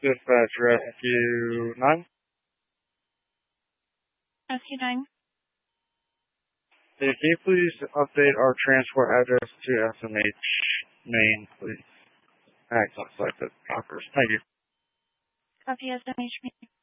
Dispatch Rescue 9. Rescue 9. Hey, can you please update our transport address to SMH Main, please? Access like the Cockers. Thank you. Copy SMH Main.